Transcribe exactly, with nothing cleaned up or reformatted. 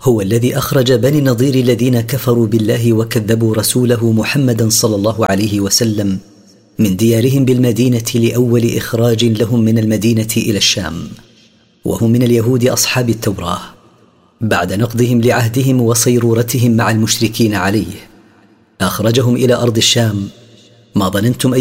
هو الذي أخرج بني النضير الذين كفروا بالله وكذبوا رسوله محمدا صلى الله عليه وسلم من ديارهم بالمدينة لأول إخراج لهم من المدينة إلى الشام، وهم من اليهود أصحاب التوراة، بعد نقضهم لعهدهم وصيرورتهم مع المشركين عليه. أخرجهم إلى أرض الشام. ما ظننتم